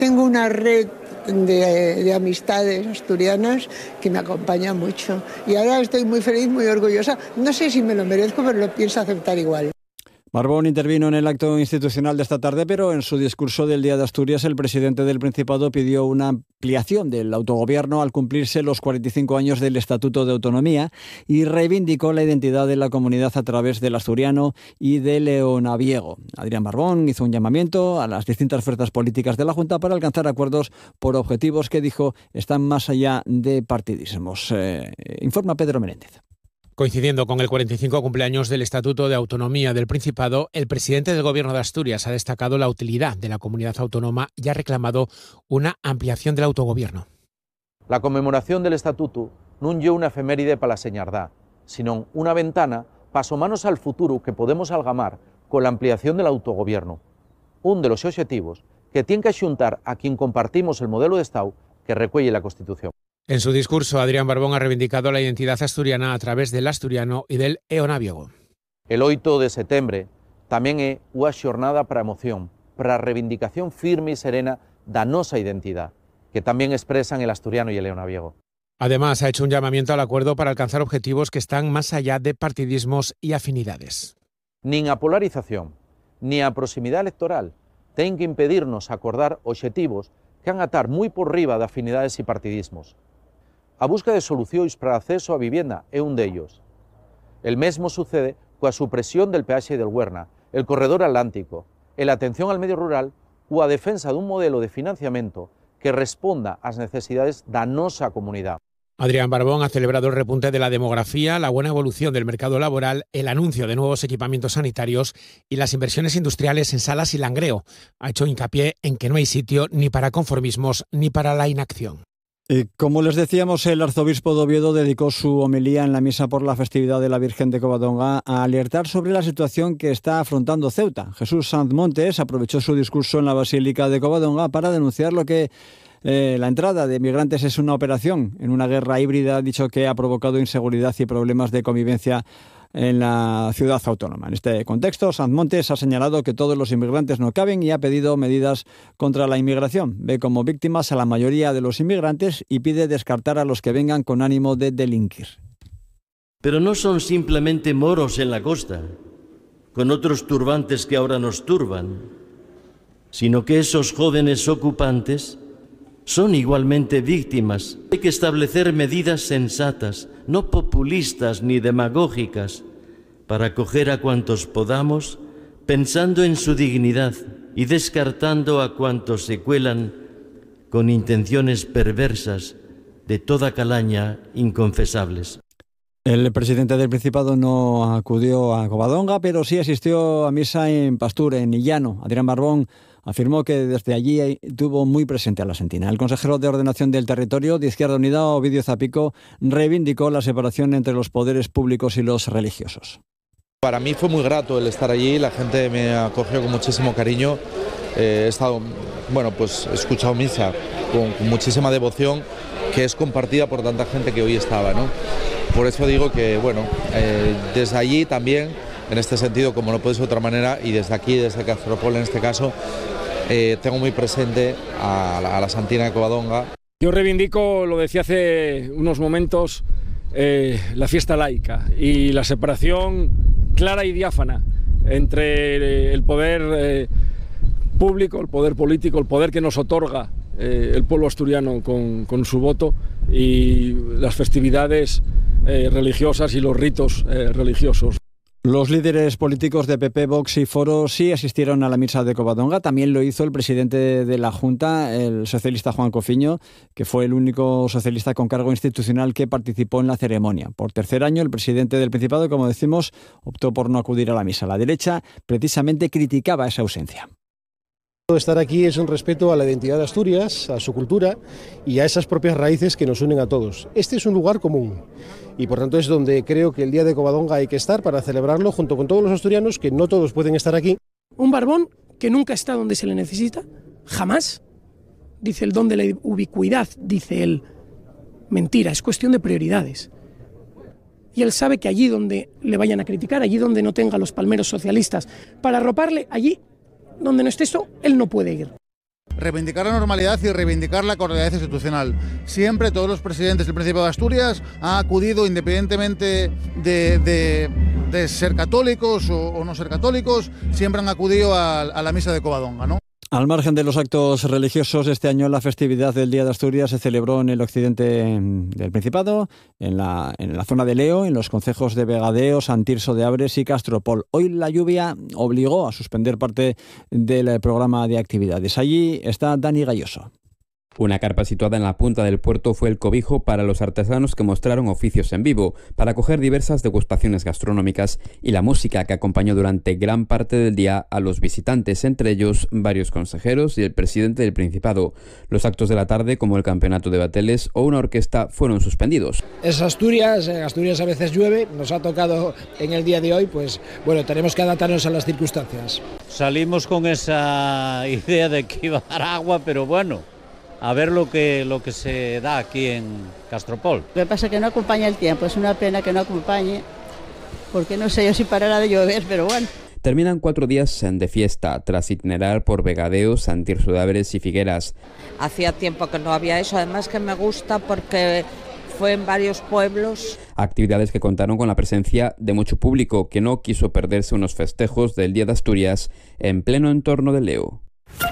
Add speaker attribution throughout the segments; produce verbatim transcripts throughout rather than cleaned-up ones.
Speaker 1: Tengo una red de, de amistades asturianas que me acompaña mucho y ahora estoy muy feliz, muy orgullosa. No sé si me lo merezco, pero lo pienso aceptar igual.
Speaker 2: Barbón intervino en el acto institucional de esta tarde, pero en su discurso del Día de Asturias, el presidente del Principado pidió una ampliación del autogobierno al cumplirse los cuarenta y cinco años del Estatuto de Autonomía y reivindicó la identidad de la comunidad a través del asturiano y del leonaviego. Adrián Barbón hizo un llamamiento a las distintas fuerzas políticas de la Junta para alcanzar acuerdos por objetivos que, dijo, están más allá de partidismos. Eh, informa Pedro Menéndez.
Speaker 3: Coincidiendo con el cuarenta y cinco cumpleaños del Estatuto de Autonomía del Principado, el presidente del Gobierno de Asturias ha destacado la utilidad de la comunidad autónoma y ha reclamado una ampliación del autogobierno.
Speaker 4: La conmemoración del Estatuto non é unha efeméride para a señardá, sino unha ventana para asomarnos al futuro que podemos algamar con la ampliación del autogobierno. Un de los objetivos que tiene que xuntar a quien compartimos el modelo de Estado que recuelle la Constitución.
Speaker 3: En su discurso, Adrián Barbón ha reivindicado la identidad asturiana a través del asturiano y del eonaviego.
Speaker 4: El oito de setembro tamén é unha xornada para a emoción, para a reivindicación firme e serena da nosa identidad, que también expresan el asturiano y el eonaviego.
Speaker 3: Además, ha hecho un llamamiento al acuerdo para alcanzar objetivos que están más allá de partidismos y afinidades.
Speaker 4: Nin a polarización, ni a proximidade electoral ten que impedirnos acordar obxectivos que han a atar moi por riba de afinidades e partidismos. A busca de solucións para o acceso á vivienda é un dellos. El mesmo sucede coa supresión del peaxe del Huerna, el corredor atlántico, e la atención al medio rural ou a defensa dun modelo de financiamento que responda ás necesidades da nosa comunidade.
Speaker 3: Adrián Barbón ha celebrado el repunte de la demografía, la buena evolución del mercado laboral, el anuncio de nuevos equipamientos sanitarios y las inversiones industriales en Salas y Langreo. Ha hecho hincapié en que no hay sitio ni para conformismos ni para la inacción.
Speaker 2: Y como les decíamos, el arzobispo de Oviedo dedicó su homilía en la misa por la festividad de la Virgen de Covadonga a alertar sobre la situación que está afrontando Ceuta. Jesús Sanz Montes aprovechó su discurso en la Basílica de Covadonga para denunciar lo que eh, la entrada de migrantes es una operación en una guerra híbrida, ha dicho que ha provocado inseguridad y problemas de convivencia en la ciudad autónoma. En este contexto, Sanz Montes ha señalado que todos los inmigrantes no caben y ha pedido medidas contra la inmigración. Ve como víctimas a la mayoría de los inmigrantes y pide descartar a los que vengan con ánimo de delinquir.
Speaker 5: Pero no son simplemente moros en la costa, con otros turbantes que ahora nos turban, sino que esos jóvenes ocupantes son igualmente víctimas. Hay que establecer medidas sensatas, no populistas ni demagógicas, para acoger a cuantos podamos, pensando en su dignidad y descartando a cuantos se cuelan con intenciones perversas de toda calaña inconfesables.
Speaker 2: El presidente del Principado no acudió a Covadonga, pero sí asistió a misa en Pastur, en Illano. Adrián Barbón afirmó que desde allí tuvo muy presente a la Sentina. El consejero de Ordenación del Territorio de Izquierda Unida, Ovidio Zapico, reivindicó la separación entre los poderes públicos y los religiosos.
Speaker 6: Para mí fue muy grato el estar allí, la gente me acogió con muchísimo cariño. Eh, he estado, bueno, pues he escuchado misa con, con muchísima devoción, que es compartida por tanta gente que hoy estaba, ¿no? Por eso digo que, bueno, eh, desde allí también, en este sentido, como no puede ser de otra manera, y desde aquí, desde Castropol en este caso, eh, tengo muy presente a la, a la Santina de Covadonga.
Speaker 7: Yo reivindico, lo decía hace unos momentos, eh, la fiesta laica y la separación clara y diáfana entre el poder eh, público, el poder político, el poder que nos otorga eh, el pueblo asturiano con, con su voto y las festividades eh, religiosas y los ritos eh, religiosos.
Speaker 2: Los líderes políticos de P P, Vox y Foro sí asistieron a la misa de Covadonga. También lo hizo el presidente de la Junta, el socialista Juan Cofiño, que fue el único socialista con cargo institucional que participó en la ceremonia. Por tercer año, el presidente del Principado, como decimos, optó por no acudir a la misa. La derecha precisamente criticaba esa ausencia.
Speaker 8: Estar aquí es un respeto a la identidad de Asturias, a su cultura y a esas propias raíces que nos unen a todos. Este es un lugar común y por tanto es donde creo que el día de Covadonga hay que estar para celebrarlo junto con todos los asturianos, que no todos pueden estar aquí.
Speaker 9: Un Barbón que nunca está donde se le necesita, jamás. Dice el don de la ubicuidad, dice él. Mentira, es cuestión de prioridades. Y él sabe que allí donde le vayan a criticar, allí donde no tenga los palmeros socialistas para arroparle, allí donde no esté esto, él no puede ir.
Speaker 10: reivindicar la normalidad y reivindicar la cordialidad institucional. Siempre todos los presidentes del Principado de Asturias han acudido, independientemente de, de, de ser católicos o, o no ser católicos, siempre han acudido a, a la misa de Covadonga, ¿no?
Speaker 2: Al margen de los actos religiosos, este año la festividad del Día de Asturias se celebró en el occidente del Principado, en la, en la zona de Leo, en los concejos de Vegadeo, San Tirso de Abres y Castropol. Hoy la lluvia obligó a suspender parte del programa de actividades. Allí está Dani Galloso.
Speaker 11: Una carpa situada en la punta del puerto fue el cobijo para los artesanos que mostraron oficios en vivo, para acoger diversas degustaciones gastronómicas y la música que acompañó durante gran parte del día a los visitantes, entre ellos varios consejeros y el presidente del Principado. Los actos de la tarde, como el campeonato de bateles o una orquesta, fueron suspendidos.
Speaker 12: Es Asturias, en Asturias a veces llueve, nos ha tocado en el día de hoy, pues bueno, tenemos que adaptarnos a las circunstancias.
Speaker 13: Salimos con esa idea de que iba a dar agua, pero bueno, a ver lo que, lo que se da aquí en Castropol.
Speaker 14: Lo que pasa es que no acompaña el tiempo, es una pena que no acompañe, porque no sé yo si parará de llover, pero bueno.
Speaker 11: Terminan cuatro días de fiesta, tras itinerar por Vegadeo, San Tirso de Abres y Figueras.
Speaker 15: Hacía tiempo que no había eso, además que me gusta porque fue en varios pueblos.
Speaker 11: Actividades que contaron con la presencia de mucho público que no quiso perderse unos festejos del Día de Asturias en pleno entorno de Leo.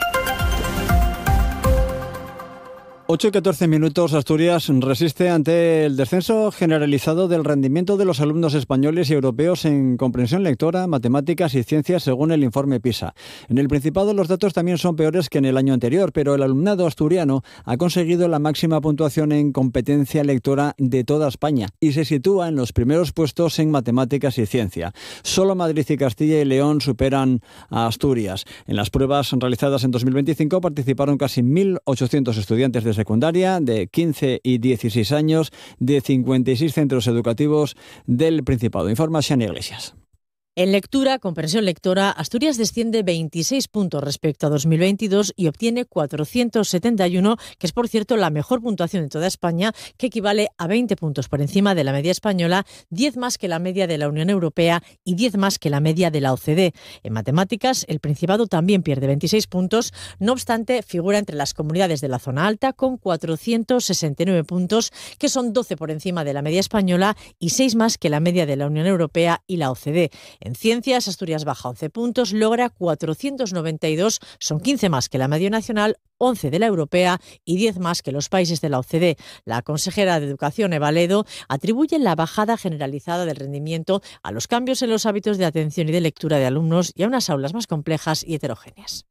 Speaker 2: ocho y catorce minutos. Asturias resiste ante el descenso generalizado del rendimiento de los alumnos españoles y europeos en comprensión lectora, matemáticas y ciencias según el informe PISA. En el Principado los datos también son peores que en el año anterior, pero el alumnado asturiano ha conseguido la máxima puntuación en competencia lectora de toda España y se sitúa en los primeros puestos en matemáticas y ciencia. Solo Madrid y Castilla y León superan a Asturias. En las pruebas realizadas en dos mil veinticinco participaron casi mil ochocientos estudiantes de secundaria de quince y dieciséis años de cincuenta y seis centros educativos del Principado. Informa Xana Iglesias.
Speaker 16: En lectura, comprensión lectora, Asturias desciende veintiséis puntos respecto a dos mil veintidós y obtiene cuatrocientos setenta y uno, que es por cierto la mejor puntuación de toda España, que equivale a veinte puntos por encima de la media española, diez más que la media de la Unión Europea y diez más que la media de la O C D E. En matemáticas, el Principado también pierde veintiséis puntos, no obstante, figura entre las comunidades de la zona alta con cuatrocientos sesenta y nueve puntos, que son doce por encima de la media española y seis más que la media de la Unión Europea y la O C D E. En ciencias, Asturias baja once puntos, logra cuatrocientos noventa y dos, son quince más que la media nacional, once de la europea y diez más que los países de la O C D E. La consejera de Educación, Eva Ledo, atribuye la bajada generalizada del rendimiento a los cambios en los hábitos de atención y de lectura de alumnos y a unas aulas más complejas y heterogéneas.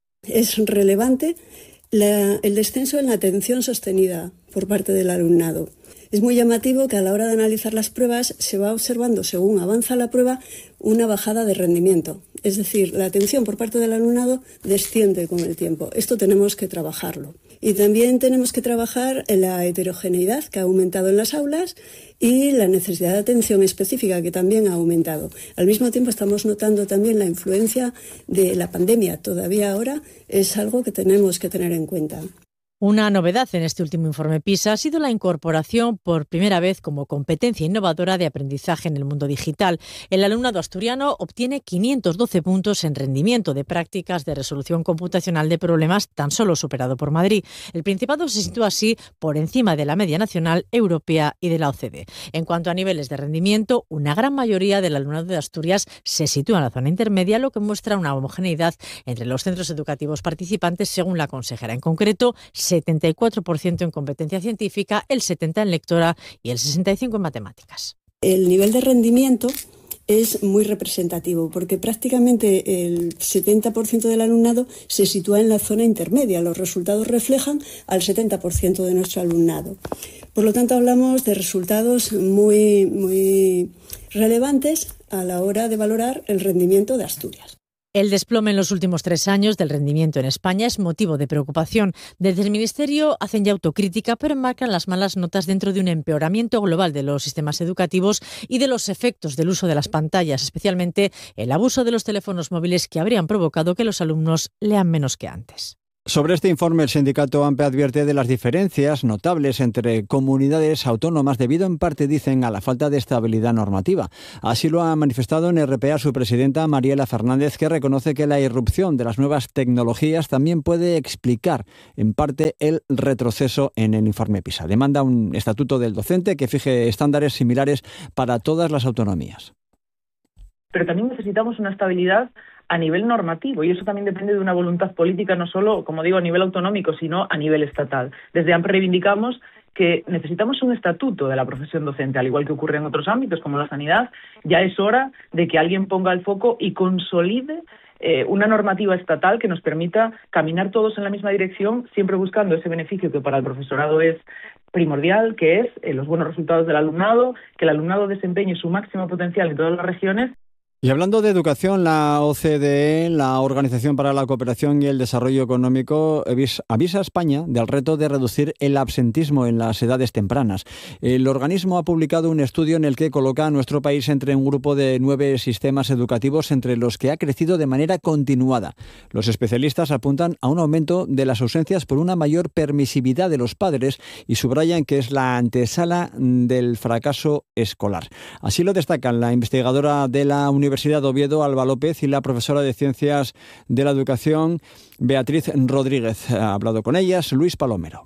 Speaker 17: Es relevante la, el descenso en la atención sostenida por parte del alumnado. Es muy llamativo que a la hora de analizar las pruebas se va observando, según avanza la prueba, una bajada de rendimiento. Es decir, la atención por parte del alumnado desciende con el tiempo. Esto tenemos que trabajarlo. Y también tenemos que trabajar en la heterogeneidad que ha aumentado en las aulas y la necesidad de atención específica que también ha aumentado. Al mismo tiempo estamos notando también la influencia de la pandemia. Todavía ahora es algo que tenemos que tener en cuenta.
Speaker 16: Una novedad en este último informe PISA ha sido la incorporación por primera vez como competencia innovadora de aprendizaje en el mundo digital. El alumnado asturiano obtiene quinientos doce puntos en rendimiento de prácticas de resolución computacional de problemas, tan solo superado por Madrid. El Principado se sitúa así por encima de la media nacional, europea y de la O C D E. En cuanto a niveles de rendimiento, una gran mayoría del alumnado de Asturias se sitúa en la zona intermedia, lo que muestra una homogeneidad entre los centros educativos participantes, según la consejera. En concreto, setenta y cuatro por ciento en competencia científica, el setenta por ciento en lectora y el sesenta y cinco por ciento en matemáticas.
Speaker 17: El nivel de rendimiento es muy representativo porque prácticamente el setenta por ciento del alumnado se sitúa en la zona intermedia. Los resultados reflejan al setenta por ciento de nuestro alumnado. Por lo tanto, hablamos de resultados muy, muy relevantes a la hora de valorar el rendimiento de Asturias.
Speaker 16: El desplome en los últimos tres años del rendimiento en España es motivo de preocupación. Desde el Ministerio hacen ya autocrítica, pero enmarcan las malas notas dentro de un empeoramiento global de los sistemas educativos y de los efectos del uso de las pantallas, especialmente el abuso de los teléfonos móviles que habrían provocado que los alumnos lean menos que antes.
Speaker 2: Sobre este informe, el sindicato AMPE advierte de las diferencias notables entre comunidades autónomas debido en parte, dicen, a la falta de estabilidad normativa. Así lo ha manifestado en R P A su presidenta Mariela Fernández, que reconoce que la irrupción de las nuevas tecnologías también puede explicar en parte el retroceso en el informe PISA. Demanda un estatuto del docente que fije estándares similares para todas las autonomías.
Speaker 18: Pero también necesitamos una estabilidad a nivel normativo, y eso también depende de una voluntad política, no solo, como digo, a nivel autonómico, sino a nivel estatal. Desde AMPE reivindicamos que necesitamos un estatuto de la profesión docente, al igual que ocurre en otros ámbitos como la sanidad. Ya es hora de que alguien ponga el foco y consolide eh, una normativa estatal que nos permita caminar todos en la misma dirección, siempre buscando ese beneficio que para el profesorado es primordial, que es eh, los buenos resultados del alumnado, que el alumnado desempeñe su máximo potencial en todas las regiones.
Speaker 2: Y hablando de educación, la O C D E, la Organización para la Cooperación y el Desarrollo Económico, avisa a España del reto de reducir el absentismo en las edades tempranas. El organismo ha publicado un estudio en el que coloca a nuestro país entre un grupo de nueve sistemas educativos entre los que ha crecido de manera continuada. Los especialistas apuntan a un aumento de las ausencias por una mayor permisividad de los padres y subrayan que es la antesala del fracaso escolar. Así lo destacan la investigadora de la Universidad Universidad de Oviedo, Alba López, y la profesora de Ciencias de la Educación, Beatriz Rodríguez. Ha hablado con ellas Luis Palomero.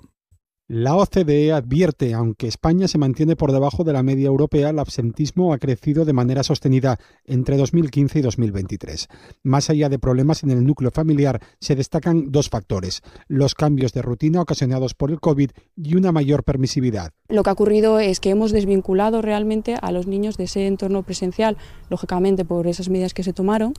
Speaker 19: La O C D E advierte, aunque España se mantiene por debajo de la media europea, el absentismo ha crecido de manera sostenida entre dos mil quince y dos mil veintitrés. Más allá de problemas en el núcleo familiar, se destacan dos factores: los cambios de rutina ocasionados por el COVID y una mayor permisividad.
Speaker 20: Lo que ha ocurrido es que hemos desvinculado realmente a los niños de ese entorno presencial, lógicamente por esas medidas que se tomaron,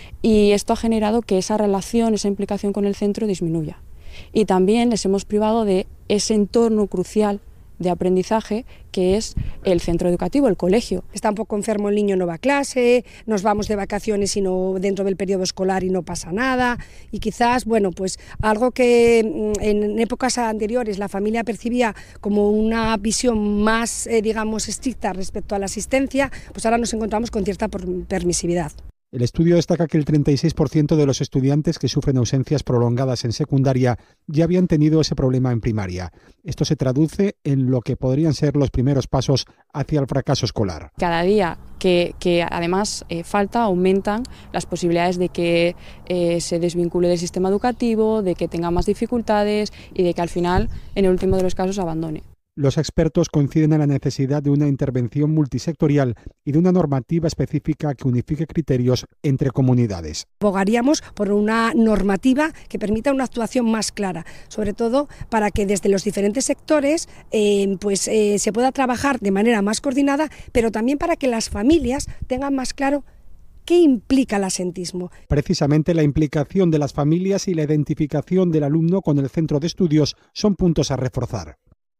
Speaker 20: y esto ha generado que esa relación, esa implicación con el centro disminuya. Y también les hemos privado de ese entorno crucial de aprendizaje que es el centro educativo, el colegio.
Speaker 21: Está un poco enfermo el niño, no va a clase, nos vamos de vacaciones y no dentro del periodo escolar y no pasa nada, y quizás, bueno, pues algo que en épocas anteriores la familia percibía como una visión más, eh, digamos, estricta respecto a la asistencia, pues ahora nos encontramos con cierta permisividad.
Speaker 19: El estudio destaca que el treinta y seis por ciento de los estudiantes que sufren ausencias prolongadas en secundaria ya habían tenido ese problema en primaria. Esto se traduce en lo que podrían ser los primeros pasos hacia el fracaso escolar.
Speaker 20: Cada día que, que además eh, falta, aumentan las posibilidades de que eh, se desvincule del sistema educativo, de que tenga más dificultades y de que al final, en el último de los casos, abandone.
Speaker 19: Los expertos coinciden en la necesidad de una intervención multisectorial y de una normativa específica que unifique criterios entre comunidades.
Speaker 21: Abogaríamos por una normativa que permita una actuación más clara, sobre todo para que desde los diferentes sectores eh, pues, eh, se pueda trabajar de manera más coordinada, pero también para que las familias tengan más claro ¿qué implica el absentismo?
Speaker 19: Precisamente la implicación de las familias y la identificación del alumno con el centro de estudios son puntos a reforzar.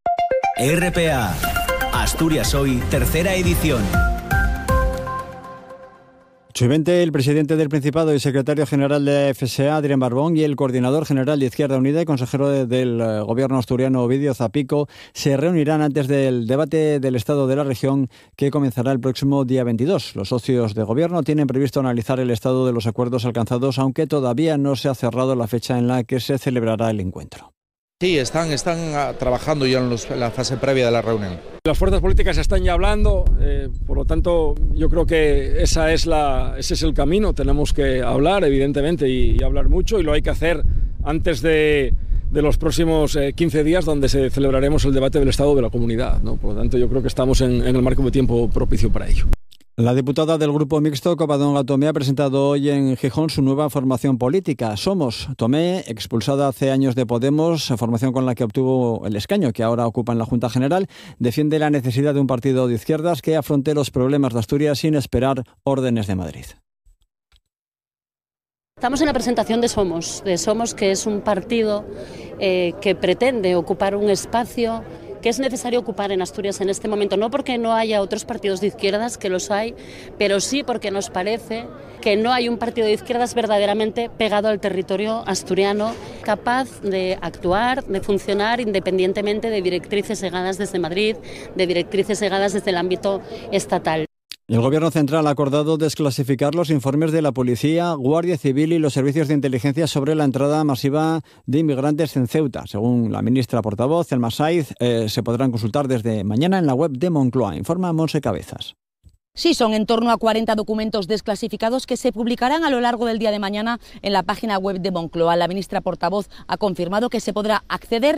Speaker 22: R P A, Asturias Hoy, tercera edición.
Speaker 2: ocho y veinte, el presidente del Principado y secretario general de F S A, Adrián Barbón, y el coordinador general de Izquierda Unida y consejero de, del eh, gobierno asturiano, Ovidio Zapico, se reunirán antes del debate del estado de la región que comenzará el próximo día veintidós. Los socios de gobierno tienen previsto analizar el estado de los acuerdos alcanzados, aunque todavía no se ha cerrado la fecha en la que se celebrará el encuentro.
Speaker 6: Sí, están, están trabajando ya en, los, en la fase previa de la reunión.
Speaker 7: Las fuerzas políticas están ya hablando, eh, por lo tanto yo creo que esa es la, ese es el camino. Tenemos que hablar, evidentemente, y, y hablar mucho, y lo hay que hacer antes de, de los próximos eh, quince días, donde se celebraremos el debate del estado de la comunidad, ¿no? Por lo tanto, yo creo que estamos en, en el marco de tiempo propicio para ello.
Speaker 2: La diputada del Grupo Mixto, Covadonga Tomé, ha presentado hoy en Gijón su nueva formación política. Somos. Tomé, expulsada hace años de Podemos, formación con la que obtuvo el escaño que ahora ocupa en la Junta General, defiende la necesidad de un partido de izquierdas que afronte los problemas de Asturias sin esperar órdenes de Madrid.
Speaker 23: Estamos en la presentación de Somos, de Somos, que es un partido eh, que pretende ocupar un espacio que es necesario ocupar en Asturias en este momento, no porque no haya otros partidos de izquierdas, que los hay, pero sí porque nos parece que no hay un partido de izquierdas verdaderamente pegado al territorio asturiano, capaz de actuar, de funcionar independientemente de directrices segadas desde Madrid, de directrices segadas desde el ámbito estatal.
Speaker 2: El Gobierno central ha acordado desclasificar los informes de la Policía, Guardia Civil y los servicios de inteligencia sobre la entrada masiva de inmigrantes en Ceuta. Según la ministra portavoz, Elma Saiz, eh, se podrán consultar desde mañana en la web de Moncloa. Informa Monse Cabezas.
Speaker 1: Sí, son en torno a cuarenta documentos desclasificados que se publicarán a lo largo del día de mañana en la página web de Moncloa. La ministra portavoz ha confirmado que se podrá acceder